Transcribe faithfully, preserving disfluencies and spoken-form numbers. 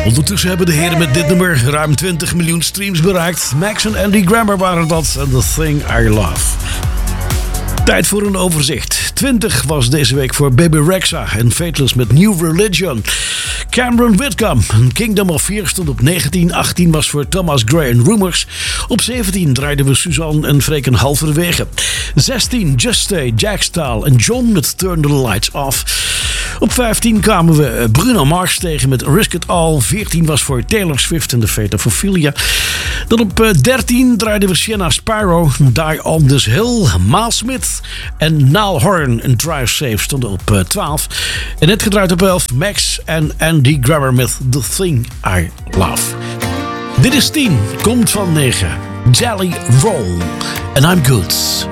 Ondertussen hebben de heren met dit nummer ruim twintig miljoen streams bereikt. Max en Andy Grammer waren dat en The Thing I Love. Tijd voor een overzicht. twintig was deze week voor Baby Rexha en Faithless met New Religion. Cameron Whitcomb, Kingdom of Fear, stond op negentien. achttien was voor Thomas Gray en Rumors. Op zeventien draaiden we Suzanne en Freken halverwege. zestien Just Stay, Jack Stahl en John met Turn the Lights Off. Op vijftien kwamen we Bruno Mars tegen met Risk It All. veertien was voor Taylor Swift en The Fate of Ophelia. Dan op dertien draaiden we Sienna Sparrow, Die on This Hill. Miles Smith en Niall Horan en Drive Safe stonden op twaalf. En net gedraaid op elf Max en Andy Grammer met The Thing I Love. Dit is tien, komt van negen. Jelly Roll. And I'm Good.